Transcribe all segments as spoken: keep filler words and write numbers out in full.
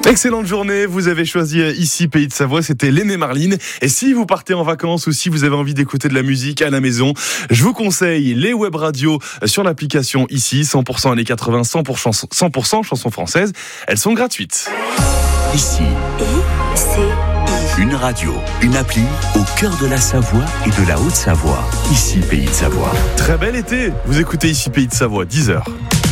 Excellente journée, vous avez choisi ici Pays de Savoie, c'était L'aîné Marline. Et si vous partez en vacances ou si vous avez envie d'écouter de la musique à la maison, je vous conseille les web radios sur l'application ici, cent pour cent années quatre-vingts, cent pour cent, cent pour cent chansons françaises. Elles sont gratuites. Ici, I C I. une radio, une appli au cœur de la Savoie et de la Haute-Savoie. Ici Pays de Savoie. Très bel été, vous écoutez ici Pays de Savoie, dix heures.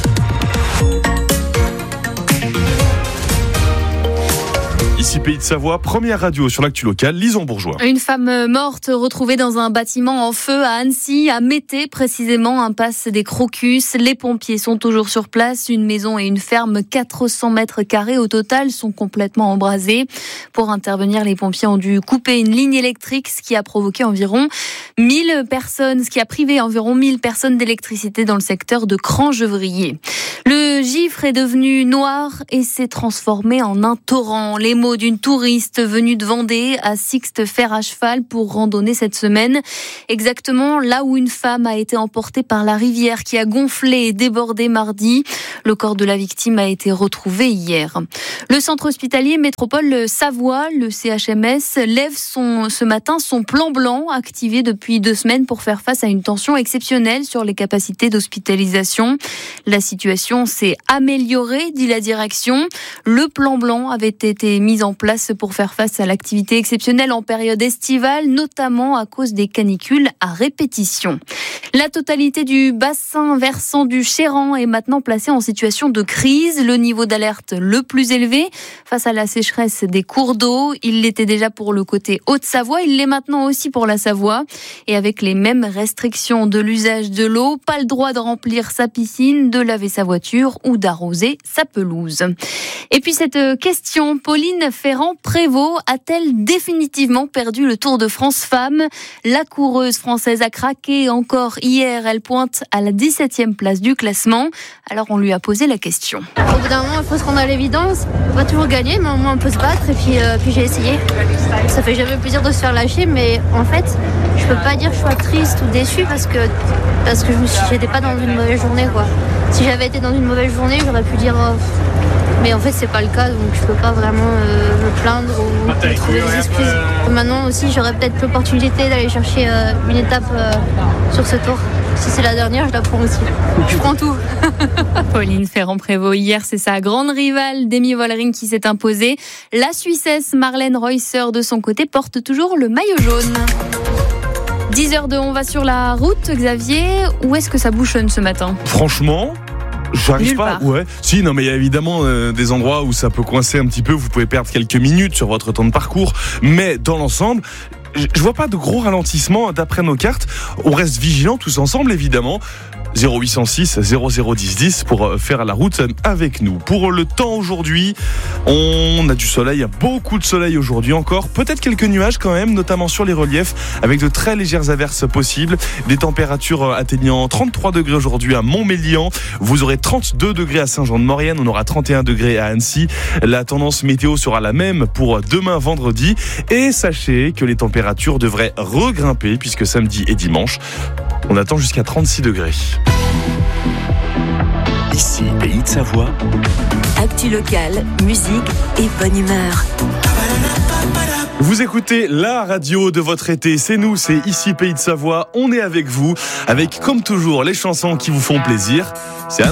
Ici Pays de Savoie, première radio sur l'actu locale, Lison Bourgeois. Une femme morte retrouvée dans un bâtiment en feu à Annecy, à Mété précisément, impasse des Crocus. Les pompiers sont toujours sur place. Une maison et une ferme, quatre cents mètres carrés au total, sont complètement embrasés. Pour intervenir, les pompiers ont dû couper une ligne électrique, ce qui a provoqué environ mille personnes, ce qui a privé environ mille personnes d'électricité dans le secteur de Crangevrier. Le gifre est devenu noir et s'est transformé en un torrent. Les mots d'une touriste venue de Vendée à Sixte faire à cheval pour randonner cette semaine. Exactement là où une femme a été emportée par la rivière qui a gonflé et débordé mardi. Le corps de la victime a été retrouvé hier. Le centre hospitalier Métropole Savoie, le C H M S, lève son, ce matin son plan blanc activé depuis deux semaines pour faire face à une tension exceptionnelle sur les capacités d'hospitalisation. La situation s'est améliorée, dit la direction. Le plan blanc avait été mis en place pour faire face à l'activité exceptionnelle en période estivale, notamment à cause des canicules à répétition. La totalité du bassin versant du Chéran est maintenant placée en situation de crise. Le niveau d'alerte le plus élevé face à la sécheresse des cours d'eau. Il l'était déjà pour le côté Haute-Savoie, il l'est maintenant aussi pour la Savoie. Et avec les mêmes restrictions de l'usage de l'eau, pas le droit de remplir sa piscine, de laver sa voiture ou d'arroser sa pelouse. Et puis cette question, Pauline Ferrand-Prévot a-t-elle définitivement perdu le Tour de France Femmes ? La coureuse française a craqué encore hier. Elle pointe à la dix-septième place du classement. Alors on lui a posé la question. Au bout d'un moment, il faut se rendre à l'évidence. On va toujours gagner, mais au moins on peut se battre. Et puis, euh, puis j'ai essayé. Ça fait jamais plaisir de se faire lâcher, mais en fait, je peux pas dire que je sois triste ou déçue parce que parce que je me suis, j'étais pas dans une mauvaise journée, quoi. Si j'avais été dans une mauvaise journée, j'aurais pu dire. Oh, mais en fait, c'est pas le cas, donc je peux pas vraiment euh, me plaindre ou trouver des excuses. Maintenant aussi, j'aurais peut-être l'opportunité d'aller chercher euh, une étape euh, sur ce tour. Si c'est la dernière, je la prends aussi. Je prends tout. Pauline Ferrand-Prévot, hier, c'est sa grande rivale, Demi Vollering, qui s'est imposée. La Suissesse, Marlène Reusser, de son côté, porte toujours le maillot jaune. dix heures deux, on va sur la route, Xavier. Où est-ce que ça bouchonne ce matin ? Franchement, j'arrive Nulle pas. part. Ouais. Si, non, mais il y a évidemment euh, des endroits où ça peut coincer un petit peu. Vous pouvez perdre quelques minutes sur votre temps de parcours. Mais dans l'ensemble, je, je vois pas de gros ralentissements d'après nos cartes. On reste vigilants tous ensemble, évidemment. zéro huit cent six zéro zéro dix dix pour faire la route avec nous. Pour le temps aujourd'hui, on a du soleil, beaucoup de soleil aujourd'hui encore, peut-être quelques nuages quand même, notamment sur les reliefs, avec de très légères averses possibles, des températures atteignant trente-trois degrés aujourd'hui à Montmélian, vous aurez trente-deux degrés à Saint-Jean-de-Maurienne, on aura trente et un degrés à Annecy, la tendance météo sera la même pour demain vendredi, et sachez que les températures devraient regrimper, puisque samedi et dimanche, on attend jusqu'à trente-six degrés. Ici Pays de Savoie. Actu locale, musique et bonne humeur. Vous écoutez la radio de votre été, c'est nous, c'est ici Pays de Savoie, on est avec vous, avec comme toujours les chansons qui vous font plaisir. C'est